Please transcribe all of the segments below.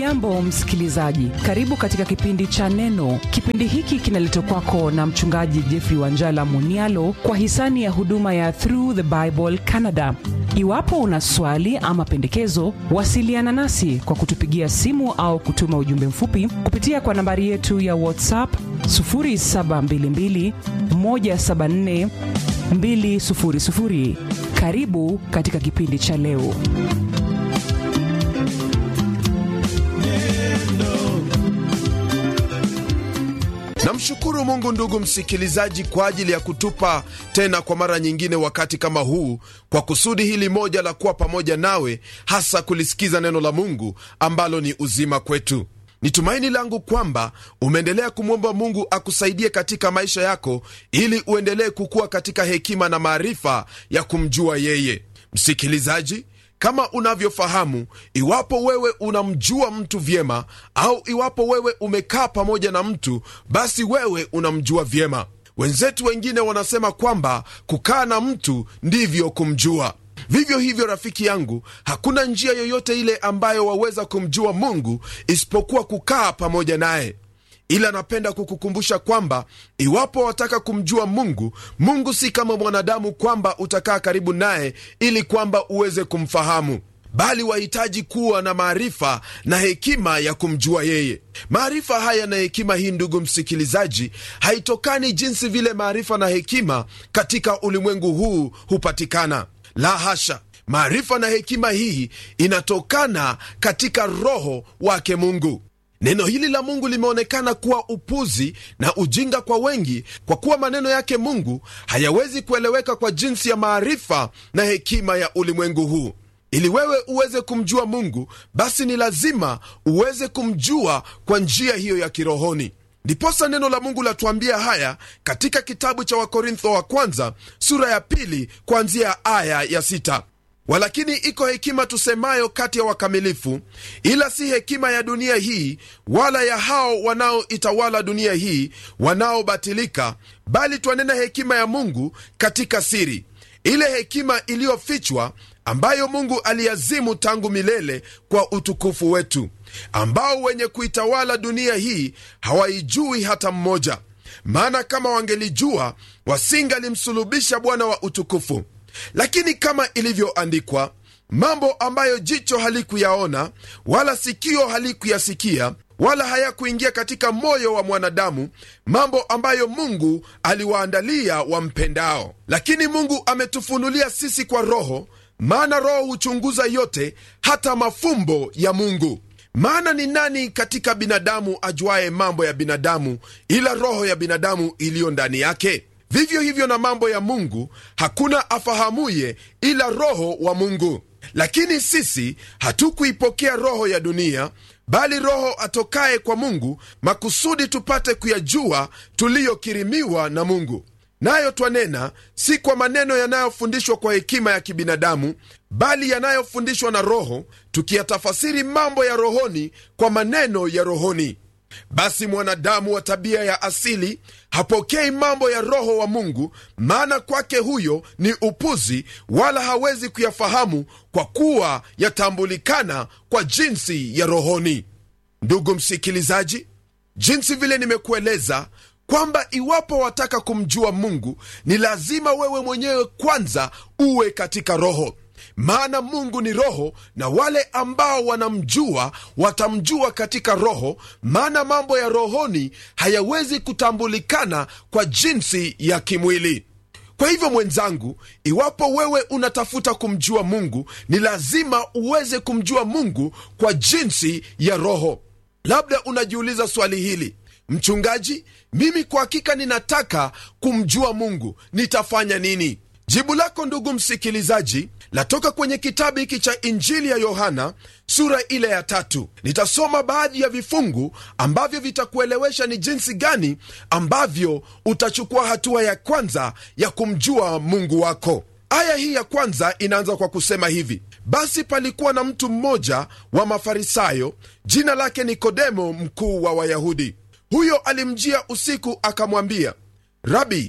Hujambo msikilizaji, karibu katika kipindi cha Neno. Kipindi hiki kinaletwa kwako na mchungaji Jeffrey Wanjala Munialo kwa hisani ya huduma ya Through the Bible Canada. Iwapo una swali ama pendekezo, wasiliana nasi kwa kutupigia simu au kutuma ujumbe mfupi kupitia kwa nambari yetu ya WhatsApp 0722 174 200. Karibu katika kipindi cha leo. Namshukuru Mungu ndugu msikilizaji kwa ajili ya kutupa tena kwa mara nyingine wakati kama huu, kwa kusudi hili moja la kuwa pamoja nawe, hasa kulisikiza neno la Mungu ambalo ni uzima kwetu. Ni tumaini langu kwamba umeendelea kumwomba Mungu akusaidie katika maisha yako, ili uendelee kukua katika hekima na maarifa ya kumjua yeye. Msikilizaji, kama unavyofahamu, iwapo wewe unamjua mtu vyema, au iwapo wewe umekaa pamoja na mtu, basi wewe unamjua vyema. Wenzetu wengine wanasema kwamba kukaa na mtu ndivyo kumjua. Vivyo hivyo rafiki yangu, hakuna njia yoyote ile ambayo waweza kumjua Mungu isipokuwa kukaa pamoja naye. Ila napenda kukukumbusha kwamba iwapo wataka kumjua Mungu, Mungu si kama mwanadamu kwamba utakaa karibu naye ili kwamba uweze kumfahamu, bali wahitaji kuwa na maarifa na hekima ya kumjua yeye. Maarifa haya na hekima hii, ndugu msikilizaji, haitokani jinsi vile maarifa na hekima katika ulimwengu huu hupatikana. La hasha, maarifa na hekima hii inatokana katika Roho wake Mungu. Neno hili la Mungu limeonekana kuwa upuzi na ujinga kwa wengi, kwa kuwa maneno yake Mungu hayawezi kueleweka kwa jinsi ya maarifa na hekima ya ulimwengu huu. Ili wewe uweze kumjua Mungu, basi ni lazima uweze kumjua kwa njia hiyo ya kirohoni. Ndiposa neno la Mungu latuambia haya katika kitabu cha Wakorintho wa kwanza sura ya 2 kuanzia aya ya 6. Walakini iko hekima tusemayo kati ya wakamilifu, ila si hekima ya dunia hii, wala ya hao wanaoitawala dunia hii wanaobatilika, bali twanena hekima ya Mungu katika siri, ile hekima iliyofichwa, ambayo Mungu aliazimu tangu milele kwa utukufu wetu, ambao wenye kuitawala dunia hii hawaijui hata mmoja. Maana kama wangelijua, wasingalimsulubisha Bwana wa utukufu. Lakini kama ilivyoandikwa, mambo ambayo jicho halikuyaona, wala sikio halikuyasikia, wala hayakuingia katika moyo wa mwanadamu, mambo ambayo Mungu aliwaandalia wampendao. Lakini Mungu ametufunulia sisi kwa Roho, maana Roho huchunguza yote, hata mafumbo ya Mungu. Maana ni nani katika binadamu ajuaye mambo ya binadamu ila roho ya binadamu iliyo ndani yake? Vivyo hivyo na mambo ya Mungu hakuna afahamuye ila Roho wa Mungu. Lakini sisi hatukuipokea roho ya dunia, bali Roho atokaye kwa Mungu, makusudi tupate kuyajua tuliyokirimiwa na Mungu. Nayo twanena si kwa maneno yanayofundishwa kwa hekima ya kibinadamu, bali yanayofundishwa na Roho, tukiyatafasiri mambo ya rohoni kwa maneno ya rohoni. Basi mwanadamu wa tabia ya asili hapokei mambo ya Roho wa Mungu, maana kwake huyo ni upuzi, wala hawezi kuyafahamu, kwa kuwa yatambulikana kwa jinsi ya rohoni. Ndugu msikilizaji, jinsi vile nimekueleza kwamba iwapo wataka kumjua Mungu, ni lazima wewe mwenyewe kwanza uwe katika Roho. Maana Mungu ni Roho, na wale ambao wanamjua watamjua katika Roho, maana mambo ya rohoni hayawezi kutambulikana kwa jinsi ya kimwili. Kwa hivyo mwenzangu, iwapo wewe unatafuta kumjua Mungu, ni lazima uweze kumjua Mungu kwa jinsi ya Roho. Labda unajiuliza swali hili: mchungaji, mimi kwa hakika ninataka kumjua Mungu, nitafanya nini? Jibu lako ndugu msikilizaji latoka kwenye kitabu hiki cha Injili ya Yohana sura ile ya 3. Nitasoma baadhi ya vifungu ambavyo vitakuelewesha ni jinsi gani ambavyo utachukua hatua ya kwanza ya kumjua Mungu wako. Aya hii ya kwanza inaanza kwa kusema hivi: basi palikuwa na mtu mmoja wa Mafarisayo, jina lake Nikodemo, mkuu wa Wayahudi. Huyo alimjia usiku akamwambia, Rabi,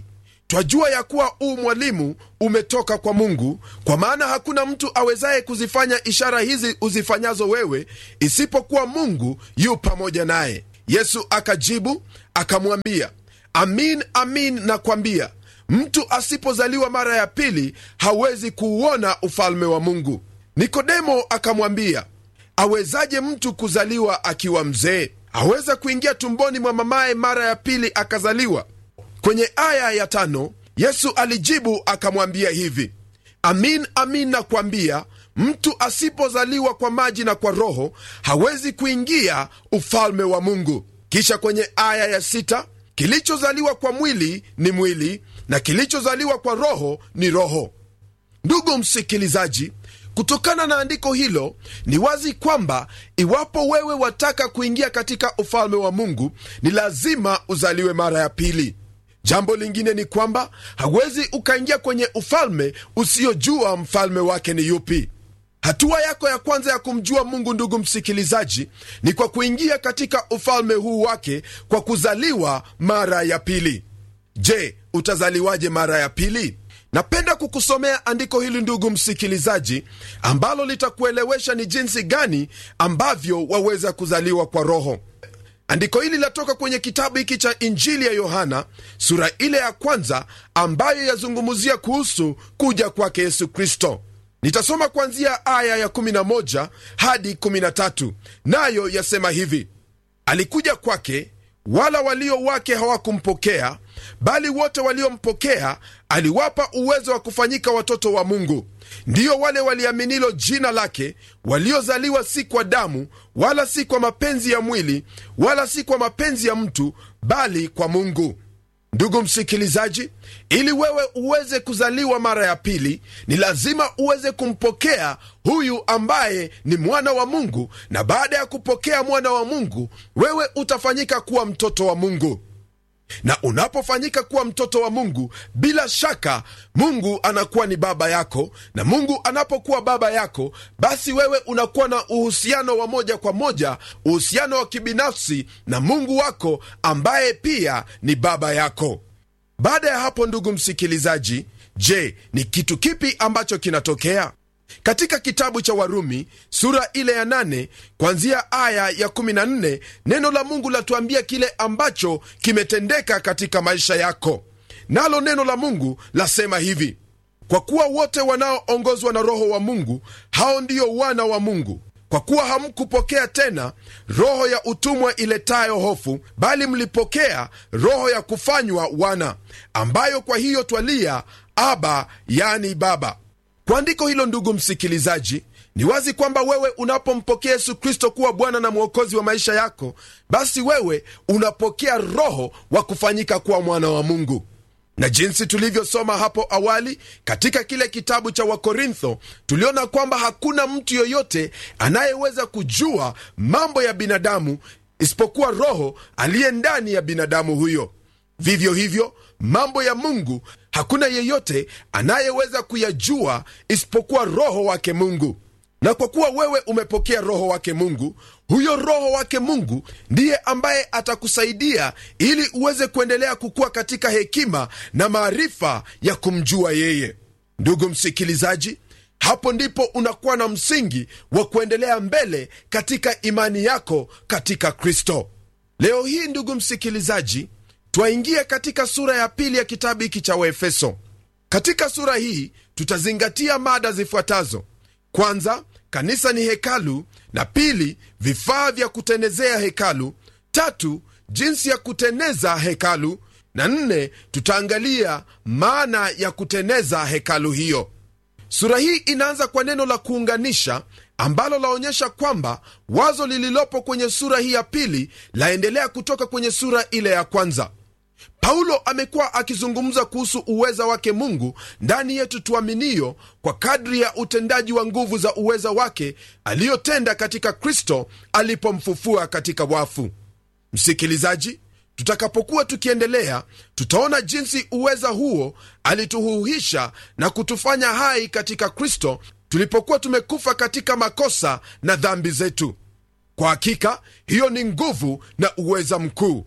Twajua ya kuwa mwalimu umetoka kwa Mungu, kwa maana hakuna mtu awezaye kuzifanya ishara hizi uzifanyazo wewe, isipokuwa Mungu yu pamoja naye. Yesu akajibu akamwambia, amin, amin nakwambia, mtu asipozaliwa mara ya pili hawezi kuuona ufalme wa Mungu. Nikodemo akamwambia, awezaje mtu kuzaliwa akiwa mzee? Aweza kuingia tumboni mwa mamaye mara ya pili akazaliwa? Kwenye aya ya 5 Yesu alijibu akamwambia hivi, amin, amin nakwambia, mtu asipozaliwa kwa maji na kwa Roho hawezi kuingia ufalme wa Mungu. Kisha kwenye aya ya 6, kilichozaliwa kwa mwili ni mwili, na kilichozaliwa kwa Roho ni roho. Ndugu msikilizaji, kutokana na andiko hilo ni wazi kwamba iwapo wewe wataka kuingia katika ufalme wa Mungu ni lazima uzaliwe mara ya pili. Jambo lingine ni kwamba hawezi ukaingia kwenye ufalme usiojua mfalme wake ni yupi. Hatua yako ya kwanza ya kumjua Mungu, ndugu msikilizaji, ni kwa kuingia katika ufalme huu wake kwa kuzaliwa mara ya pili. Je, utazaliwaje mara ya pili? Napenda kukusomea andiko hili ndugu msikilizaji, ambalo litakuelewesha ni jinsi gani ambavyo waweza kuzaliwa kwa Roho. Andiko hili latoka kwenye kitabu hiki cha Injili ya Yohana sura ile ya 1, ambayo yazungumzia kuhusu kuja kwake Yesu Kristo. Nitasoma kuanzia aya ya 11 hadi 13, nayo yasema hivi: alikuja kwake, wala walio wake hawakumpokea, bali wote waliompokea aliwapa uwezo wa kufanyika watoto wa Mungu, ndiyo wale waliaminilo jina lake, waliozaliwa si kwa damu, wala si kwa mapenzi ya mwili, wala si kwa mapenzi ya mtu, bali kwa Mungu. Ndugu msikilizaji, ili wewe uweze kuzaliwa mara ya pili ni lazima uweze kumpokea huyu ambaye ni mwana wa Mungu, na baada ya kupokea mwana wa Mungu wewe utafanyika kuwa mtoto wa Mungu. Na unapofanyika kuwa mtoto wa Mungu, bila shaka Mungu anakuwa ni baba yako, na Mungu anapokuwa baba yako, basi wewe unakuwa na uhusiano wa moja kwa moja, uhusiano wa kibinafsi na Mungu wako ambaye pia ni baba yako. Baada ya hapo, ndugu msikilizaji, je, ni kitu kipi ambacho kinatokea? Katika kitabu cha Warumi sura ile ya 8 kuanzia aya ya 14, neno la Mungu latuambia kile ambacho kimetendeka katika maisha yako. Nalo neno la Mungu lasema hivi: kwa kuwa wote wanaoongozwa na Roho wa Mungu, hao ndio wana wa Mungu. Kwa kuwa hamkupokea tena roho ya utumwa iletayo hofu, bali mlipokea roho ya kufanywa wana, ambayo kwa hiyo twalia Aba, yani Baba. Kwa andiko hilo, ndugu msikilizaji, ni wazi kwamba wewe unapompokea Yesu Kristo kuwa Bwana na Mwokozi wa maisha yako, basi wewe unapokea roho wa kufanyika kuwa mwana wa Mungu. Na jinsi tulivyosoma hapo awali katika kile kitabu cha Wakorintho, tuliona kwamba hakuna mtu yoyote anayeweza kujua mambo ya binadamu isipokuwa roho aliye ndani ya binadamu huyo. Vivyo hivyo, mambo ya Mungu hakuna yeyote anayeweza kuyajua isipokuwa roho wake Mungu. Na kwa kuwa wewe umepokea roho wake Mungu, huyo roho wake Mungu ndiye ambaye atakusaidia ili uweze kuendelea kukua katika hekima na maarifa ya kumjua yeye. Ndugu msikilizaji, hapo ndipo unakuwa na msingi wa kuendelea mbele katika imani yako katika Kristo. Leo hii, ndugu msikilizaji, twaingia katika sura ya 2 ya kitabu hiki cha Waefeso. Katika sura hii tutazingatia mada zifuatazo: kwanza, kanisa ni hekalu; na pili, vifaa vya kutenezea hekalu; tatu, jinsi ya kuteneza hekalu; na 4, tutaangalia maana ya kuteneza hekalu hiyo. Sura hii inaanza kwa neno la kuunganisha ambalo laonyesha kwamba wazo lililopo kwenye sura hii ya 2 laendelea kutoka kwenye sura ile ya kwanza. Paulo amekuwa akizungumza kuhusu uweza wake Mungu ndani yetu tuaminio, kwa kadri ya utendaji wa nguvu za uweza wake aliyotenda katika Kristo alipomfufua katika wafu. Msikilizaji, tutakapokuwa tukiendelea, tutaona jinsi uweza huo alituhuhisha na kutufanya hai katika Kristo tulipokuwa tumekufa katika makosa na dhambi zetu. Kwa hakika hiyo ni nguvu na uweza mkuu.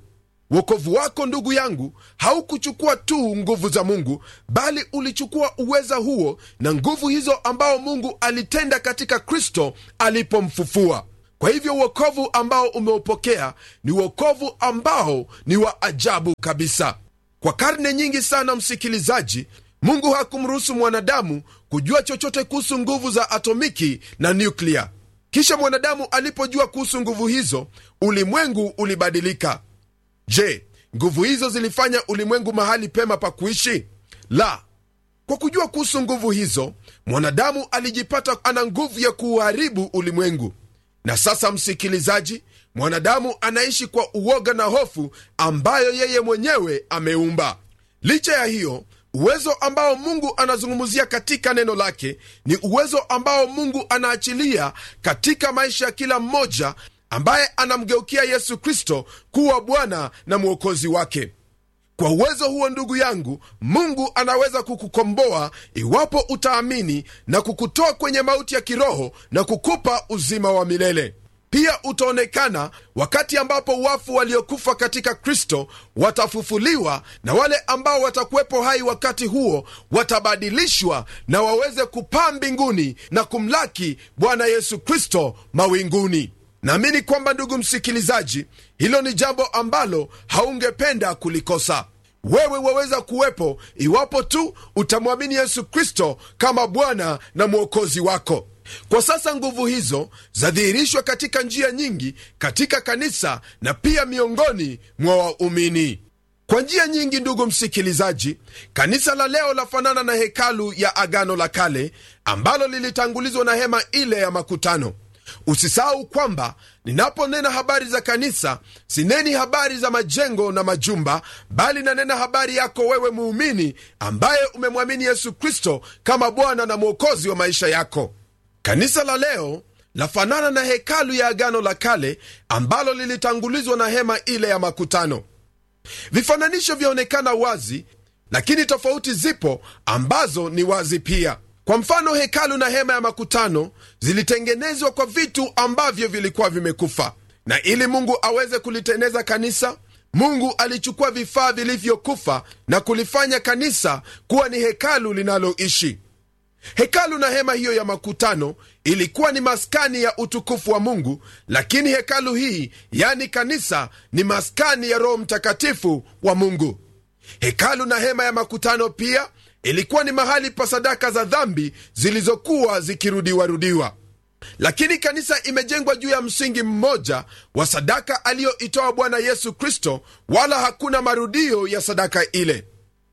Wokovu wako ndugu yangu haukuchukua tu nguvu za Mungu, bali ulichukua uweza huo na nguvu hizo ambao Mungu alitenda katika Kristo alipomfufua. Kwa hivyo wokovu ambao umeupokea ni wokovu ambao ni wa ajabu kabisa. Kwa karne nyingi sana, msikilizaji, Mungu hakumruhusu mwanadamu kujua chochote kuhusu nguvu za atomiki na nyuklia. Kisha mwanadamu alipojua kuhusu nguvu hizo, ulimwengu ulibadilika. Je, nguvu hizo zilifanya ulimwengu mahali pema pa kuishi? La. Kwa kujua kuhusu nguvu hizo, mwanadamu alijipata ana nguvu ya kuharibu ulimwengu. Na sasa, msikilizaji, mwanadamu anaishi kwa uoga na hofu ambayo yeye mwenyewe ameumba. Licha ya hiyo, uwezo ambao Mungu anazungumzia katika neno lake ni uwezo ambao Mungu anaachilia katika maisha ya kila mmoja ambaye anamgeukia Yesu Kristo kuwa Bwana na Mwokozi wake. Kwa uwezo huo, ndugu yangu, Mungu anaweza kukukomboa iwapo utaamini, na kukutoa kwenye mauti ya kiroho na kukupa uzima wa milele. Pia utaonekana wakati ambapo wafu waliokufa katika Kristo watafufuliwa, na wale ambao watakuwepo hai wakati huo watabadilishwa na waweze kupaa mbinguni na kumlaki Bwana Yesu Kristo mawinguni. Naamini kwamba, ndugu msikilizaji, hilo ni jambo ambalo haungependa kulikosa. Wewe waweza kuwepo iwapo tu utamwamini Yesu Kristo kama Bwana na Mwokozi wako. Kwa sasa nguvu hizo zadhihirishwa katika njia nyingi katika kanisa na pia miongoni mwa waumini. Kwa njia nyingi, ndugu msikilizaji, kanisa la leo lafanana na hekalu ya Agano la Kale ambalo lilitangulizwa na hema ile ya makutano. Usisahau kwamba ninaponena habari za kanisa, sineni habari za majengo na majumba, bali nanena habari yako wewe muumini ambaye umemwamini Yesu Kristo kama Bwana na Mwokozi wa maisha yako. Kanisa la leo lafanana na hekalu ya Agano la Kale ambalo lilitangulizwa na hema ile ya makutano. Vifananisho vyaonekana wazi, lakini tofauti zipo ambazo ni wazi pia. Kwa mfano, hekalu na hema ya makutano zilitengenezwa kwa vitu ambavyo vilikuwa vimekufa, na ili Mungu aweze kulitengeneza kanisa, Mungu alichukua vifaa vilivyokufa na kulifanya kanisa kuwa ni hekalu linaloishi. Hekalu na hema hiyo ya makutano ilikuwa ni maskani ya utukufu wa Mungu, lakini hekalu hii, yani kanisa, ni maskani ya Roho Mtakatifu wa Mungu. Hekalu na hema ya makutano pia ilikuwa ni mahali pa sadaka za dhambi zilizokuwa zikirudiwarudiwa. Lakini kanisa imejengwa juu ya msingi mmoja wa sadaka aliyoitoa Bwana Yesu Kristo, wala hakuna marudio ya sadaka ile.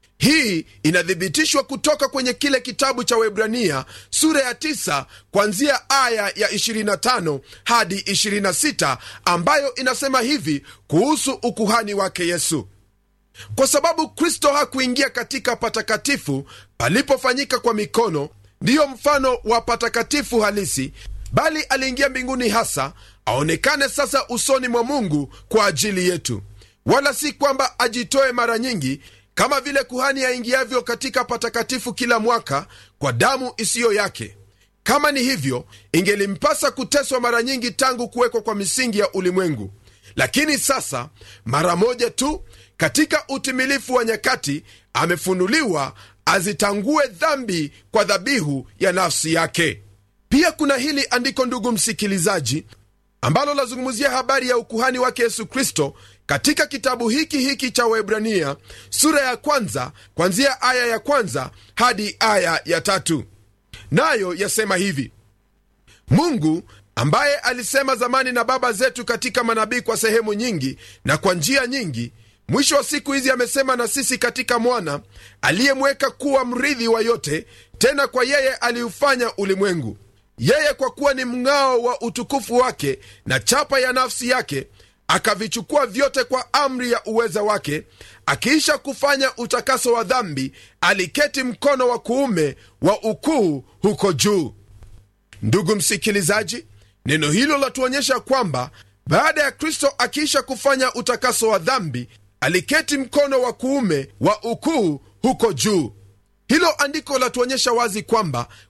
Hii inathibitishwa kutoka kwenye kile kitabu cha Waebrania sura ya 9 kuanzia aya ya 25 hadi 26, ambayo inasema hivi kuhusu ukuhani wake Yesu: kwa sababu Kristo hakuingia katika patakatifu palipofanyika kwa mikono, ndiyo mfano wa patakatifu halisi, bali aliingia mbinguni hasa aonekane sasa usoni mwa Mungu kwa ajili yetu. Wala si kwamba ajitoe mara nyingi kama vile kuhani aingiavyo katika patakatifu kila mwaka kwa damu isiyo yake. Kama ni hivyo, ingelimpasa kuteswa mara nyingi tangu kuwekwa kwa misingi ya ulimwengu. Lakini sasa, mara moja tu katika utimilifu wa nyakati, amefunuliwa azitangue dhambi kwa dhabihu ya nafsi yake. Pia kuna hili andiko, ndugu msikilizaji, ambalo lazungumzia habari ya ukuhani wake Yesu Kristo katika kitabu hiki cha Waebrania sura ya 1 kuanzia aya ya 1 hadi aya ya 3. Nayo yasema hivi: Mungu ambaye alisema zamani na baba zetu katika manabii kwa sehemu nyingi na kwa njia nyingi, mwisho wa siku hizi amesema na sisi katika mwana aliyemweka kuwa mrithi wa yote, tena kwa yeye aliufanya ulimwengu. Yeye kwa kuwa ni mng'ao wa utukufu wake na chapa ya nafsi yake, akavichukua vyote kwa amri ya uweza wake, akiisha kufanya utakaso wa dhambi, aliketi mkono wa kuume wa ukuu huko juu. Ndugu msikilizaji, neno hilo latuonyesha kwamba baada ya Kristo akiisha kufanya utakaso wa dhambi, aliketi mkono wa kuume wa ukuu huko juu. Hilo andiko latuonyesha wazi kwamba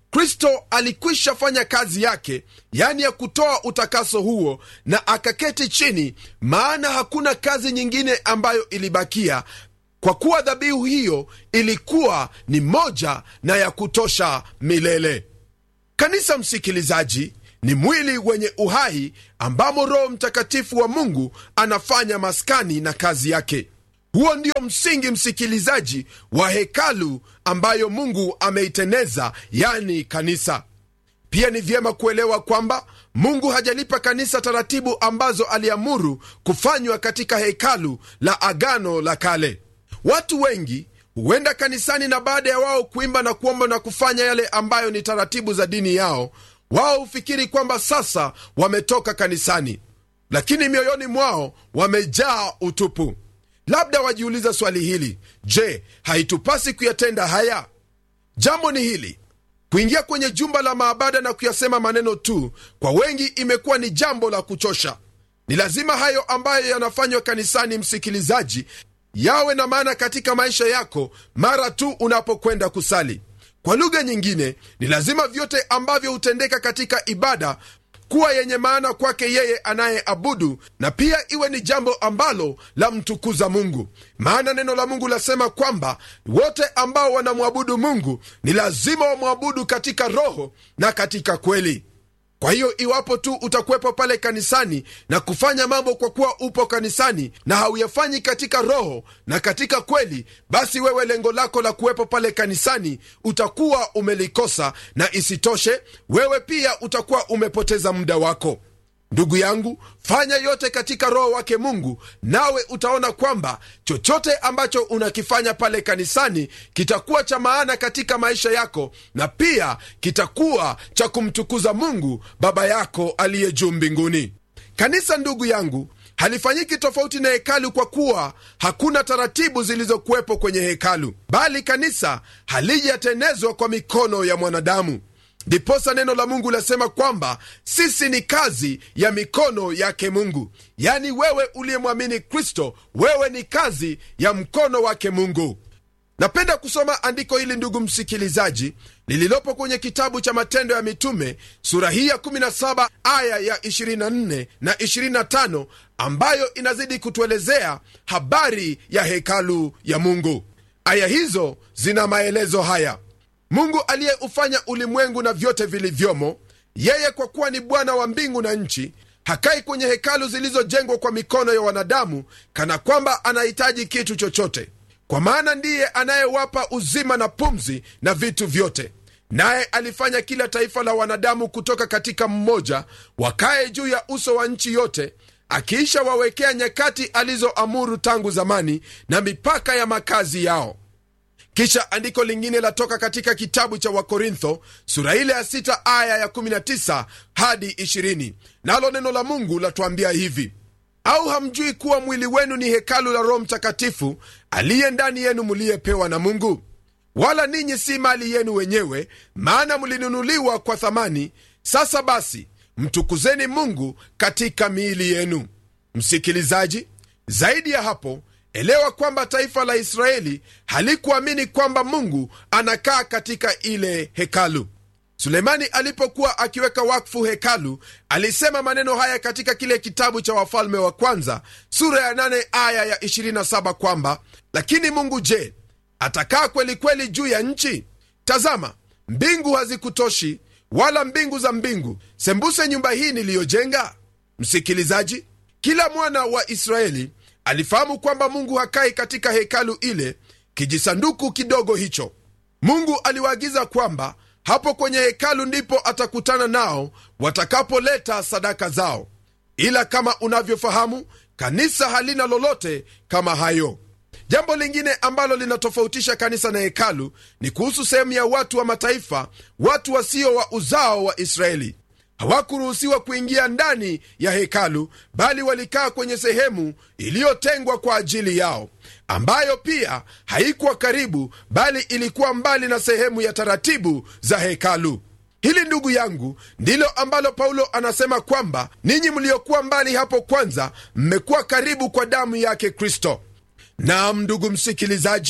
Kristo alikwisha fanya kazi yake, yani ya kutoa utakaso huo, na akaketi chini, maana hakuna kazi nyingine ambayo ilibakia, kwa kuwa dhabihu hiyo ilikuwa ni moja na ya kutosha milele. Kanisa, msikilizaji, ni mwili wenye uhai ambamo Roho Mtakatifu wa Mungu anafanya maskani na kazi yake. Huo ndio msingi, msikilizaji, wa hekalu ambayo Mungu ameiteneza, yani kanisa. Pia ni vyema kuelewa kwamba Mungu hajalipa kanisa taratibu ambazo aliamuru kufanywa katika hekalu la Agano la Kale. Watu wengi huenda kanisani na baada ya wao kuimba na kuomba na kufanya yale ambayo ni taratibu za dini yao, wao hufikiri kwamba sasa wametoka kanisani, lakini mioyoni mwao wamejaa utupu. Labda wajiuliza swali hili: je, haitupasi kuyatenda haya? Jambo ni hili: kuingia kwenye jumba la maabada na kuyasema maneno tu, kwa wengi imekuwa ni jambo la kuchosha. Ni lazima hayo ambayo yanafanywa kanisani, msikilizaji, yawe na maana katika maisha yako mara tu unapokwenda kusali. Kwa lugha nyingine, ni lazima vyote ambavyo hutendeka katika ibada kuwa yenye maana kwake yeye anayeabudu, na pia iwe ni jambo ambalo la mtukuza Mungu. Maana neno la Mungu lasema kwamba wote ambao wanamwabudu Mungu ni lazima wamwabudu katika roho na katika kweli. Kwa hiyo iwapo tu utakuwepo pale kanisani na kufanya mambo kwa kuwa upo kanisani na hauyafanyi katika roho na katika kweli, basi wewe lengo lako la kuwepo pale kanisani utakuwa umelikosa, na isitoshe wewe pia utakuwa umepoteza muda wako. Ndugu yangu, fanya yote katika roho wake Mungu, nawe utaona kwamba chochote ambacho unakifanya pale kanisani kitakuwa cha maana katika maisha yako, na pia kitakuwa cha kumtukuza Mungu Baba yako aliye juu mbinguni. Kanisa, ndugu yangu, halifanyiki tofauti na hekalu, kwa kuwa hakuna taratibu zilizokuwepo kwenye hekalu, bali kanisa halijatenezwa kwa mikono ya mwanadamu. Ndiposa neno la Mungu lasema kwamba sisi ni kazi ya mikono yake Mungu. Yani wewe uliyemwamini Kristo, wewe ni kazi ya mkono wake Mungu. Napenda kusoma andiko hili, ndugu msikilizaji, lililopo kwenye kitabu cha Matendo ya Mitume sura hii ya 17 aya ya 24 na 25, ambayo inazidi kutuelezea habari ya hekalu ya Mungu. Aya hizo zina maelezo haya: Mungu aliyeufanya ulimwengu na vyote vilivyomo, yeye kwa kuwa ni Bwana wa mbingu na nchi, hakai kwenye hekalu zilizojengwa kwa mikono ya wanadamu, kana kwamba anahitaji kitu chochote, kwa maana ndiye anayewapa uzima na pumzi na vitu vyote. Naye alifanya kila taifa la wanadamu kutoka katika mmoja, wakae juu ya uso wa nchi yote, akiisha wawekea nyakati alizoamuru tangu zamani na mipaka ya makazi yao. Kisha andiko lingine latoka katika kitabu cha Wakorintho sura ile ya 6 aya ya 19 hadi 20, nalo neno la Mungu latuambia hivi: au hamjui kuwa mwili wenu ni hekalu la Roho Mtakatifu aliye ndani yenu, mliyepewa na Mungu? Wala ninyi si mali yenu wenyewe, maana mlinunuliwa kwa thamani. Sasa basi, mtukuzeni Mungu katika miili yenu. Msikilizaji, zaidi ya hapo, elewa kwamba taifa la Israeli halikuamini kwamba Mungu anakaa katika ile hekalu. Sulemani alipokuwa akiweka wakfu hekalu, alisema maneno haya katika kile kitabu cha Wafalme wa Kwanza sura ya 8 aya ya 27 kwamba, lakini Mungu je, atakaa kweli kweli juu ya nchi? Tazama, mbingu hazikutoshi, wala mbingu za mbingu sembuse nyumba hii niliyojenga. Msikilizaji, kila mwana wa Israeli alifahamu kwamba Mungu hakai katika hekalu ile, kijisanduku kidogo hicho. Mungu aliwaagiza kwamba hapo kwenye hekalu ndipo atakutana nao watakapoleta sadaka zao. Ila kama unavyofahamu, kanisa halina lolote kama hayo. Jambo lingine ambalo linatofautisha kanisa na hekalu ni kuhusu sehemu ya watu wa mataifa, watu wasio wa uzao wa Israeli. Hawakuruhusiwa kuingia ndani ya hekalu, bali walikaa kwenye sehemu iliyotengwa kwa ajili yao, ambayo pia haikuwa karibu, bali ilikuwa mbali na sehemu ya taratibu za hekalu. Hili, ndugu yangu, ndilo ambalo Paulo anasema kwamba ninyi mliokuwa mbali hapo kwanza mmekuwa karibu kwa damu yake Kristo. Naam, ndugu msikilizaji,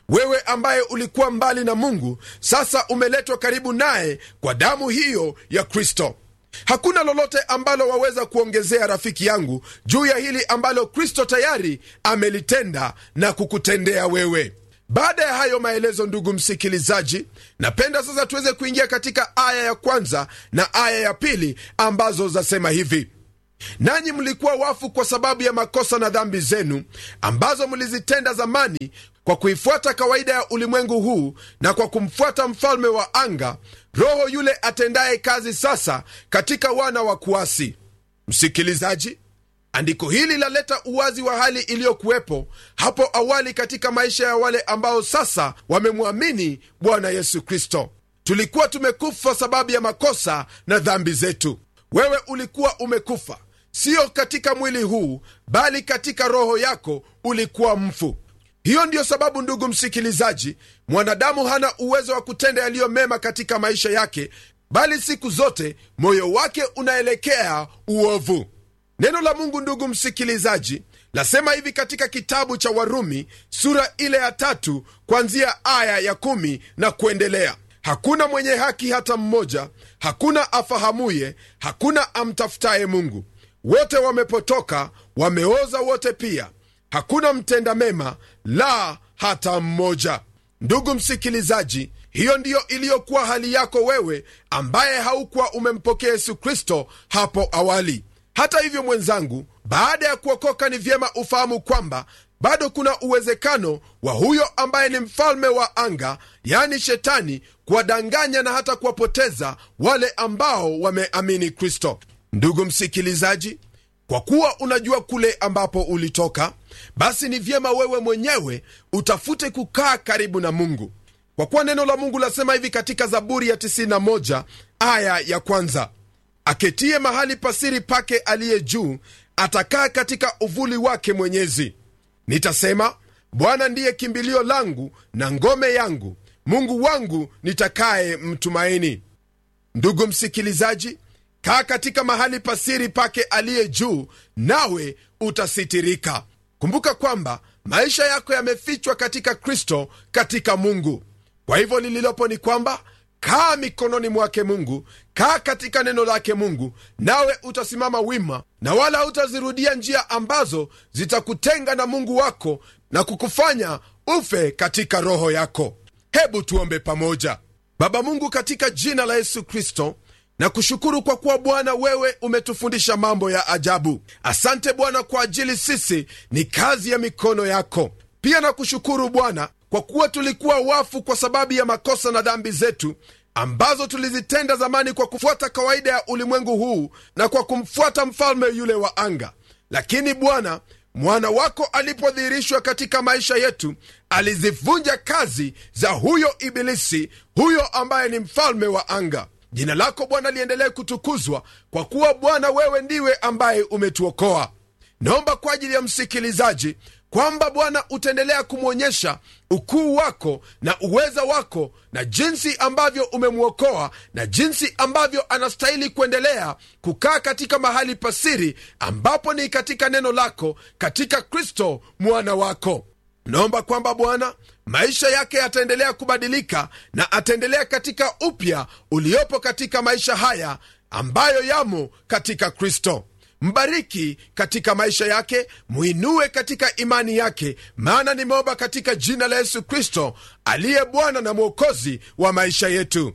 Wewe ambaye ulikuwa mbali na Mungu, sasa umeletwa karibu naye kwa damu hiyo ya Kristo. Hakuna lolote ambalo waweza kuongezea, rafiki yangu, juu ya hili ambalo Kristo tayari amelitenda na kukutendea wewe. Baada ya hayo maelezo, ndugu msikilizaji, napenda sasa tuweze kuingia katika aya ya kwanza na aya ya pili ambazo zasema hivi: nanyi mlikuwa wafu kwa sababu ya makosa na dhambi zenu ambazo mlizitenda zamani, kwa kuifuata kawaida ya ulimwengu huu na kwa kumfuata mfalme wa anga, roho yule atendaye kazi sasa katika wana wa kuasi. Msikilizaji, andiko hili laleta uwazi wa hali iliyokuwepo hapo awali katika maisha ya wale ambao sasa wamemwamini Bwana Yesu Kristo. Tulikuwa tumekufa sababu ya makosa na dhambi zetu. Wewe ulikuwa umekufa, sio katika mwili huu, bali katika roho yako ulikuwa mfu. Hiyo ndiyo sababu, ndugu msikilizaji, mwanadamu hana uwezo wa kutenda yaliyo mema katika maisha yake, bali siku zote moyo wake unaelekea uovu. Neno la Mungu, ndugu msikilizaji, lasema hivi katika kitabu cha Warumi sura ile ya 3 kuanzia aya ya 10 na kuendelea: hakuna mwenye haki hata mmoja, hakuna afahamuye, hakuna amtafutaye Mungu. Wote wamepotoka, wameoza wote pia, hakuna mtenda mema, la hata mmoja. Ndugu msikilizaji, hiyo ndiyo iliyokuwa hali yako wewe ambaye haukuwa umempokea Yesu Kristo hapo awali. Hata hivyo, mwenzangu, baada ya kuokoka ni vyema ufahamu kwamba bado kuna uwezekano wa huyo ambaye ni mfalme wa anga, yani Shetani, kuwadanganya na hata kuwapoteza wale ambao wameamini Kristo. Ndugu msikilizaji, kwa kuwa unajua kule ambapo ulitoka, basi ni vyema wewe mwenyewe utafute kukaa karibu na Mungu. Kwa kuwa neno la Mungu lasema hivi katika Zaburi ya 91 aya ya 1: aketie mahali pasiri pake aliye juu, atakaa katika uvuli wake Mwenyezi. Nitasema, Bwana ndiye kimbilio langu na ngome yangu, Mungu wangu nitakaye mtumaini. Ndugu msikilizaji, kaa katika mahali pasiri pake aliye juu, nawe utasitirika. Kumbuka kwamba maisha yako yamefichwa katika Kristo, katika Mungu. Kwa hivyo lililopo ni kwamba kaa mikononi mwake Mungu, kaa katika neno lake Mungu, nawe utasimama wima na wala hutazirudia njia ambazo zitakutenga na Mungu wako na kukufanya ufe katika roho yako. Hebu tuombe pamoja. Baba Mungu, katika jina la Yesu Kristo, na kushukuru kwa kuwa Bwana wewe umetufundisha mambo ya ajabu. Asante Bwana kwa ajili sisi ni kazi ya mikono yako. Pia na kushukuru Bwana kwa kuwa tulikuwa wafu kwa sababu ya makosa na dhambi zetu ambazo tulizitenda zamani, kwa kufuata kawaida ya ulimwengu huu na kwa kumfuata mfalme yule wa anga. Lakini Bwana, mwana wako alipodhihirishwa katika maisha yetu, alizivunja kazi za huyo ibilisi, huyo ambaye ni mfalme wa anga. Jina lako Bwana liendelee kutukuzwa, kwa kuwa Bwana wewe ndiwe ambaye umetuokoa. Naomba kwa ajili ya msikilizaji kwamba Bwana utaendelea kumwonyesha ukuu wako na uweza wako, na jinsi ambavyo umemwokoa, na jinsi ambavyo anastahili kuendelea kukaa katika mahali pasiri ambapo ni katika neno lako, katika Kristo mwana wako. Naomba kwamba Bwana maisha yake yataendelea kubadilika na ataendelea katika upya uliopo katika maisha haya ambayo yamo katika Kristo. Mbariki katika maisha yake, muinue katika imani yake, maana nimeomba katika jina la Yesu Kristo aliye Bwana na Mwokozi wa maisha yetu,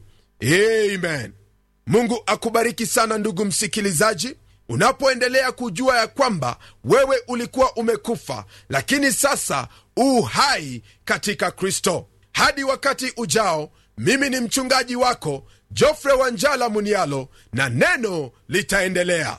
amen. Mungu akubariki sana ndugu msikilizaji, unapoendelea kujua ya kwamba wewe ulikuwa umekufa, lakini sasa hai katika Kristo. Hadi wakati ujao, mimi ni mchungaji wako Geoffrey Wanjala Munialo, na neno litaendelea.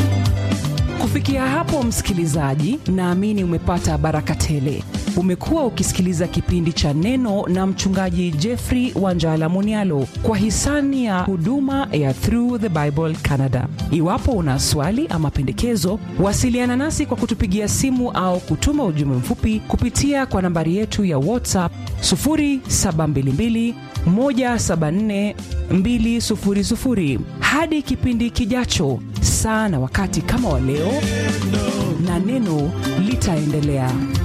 Kufikia hapo msikilizaji, naamini umepata baraka tele. Umekuwa ukisikiliza kipindi cha Neno na mchungaji Geoffrey Wanjala Munialo kwa hisani ya huduma ya Through the Bible Canada. Iwapo una swali ama pendekezo, wasiliana nasi kwa kutupigia simu au kutuma ujumbe mfupi kupitia kwa nambari yetu ya WhatsApp 0722174200. Hadi kipindi kijacho, saa na wakati kama wa leo, na neno litaendelea.